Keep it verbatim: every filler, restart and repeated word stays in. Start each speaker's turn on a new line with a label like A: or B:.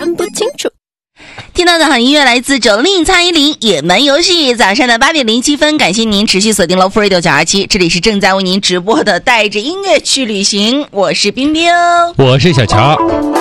A: 分不清楚。
B: 听到的好音乐来自九令蔡依林野蛮游戏。早上的八点零七分，感谢您持续锁定 Love Radio 九二七，这里是正在为您直播的带着音乐去旅行，我是冰冰，
C: 我是小乔。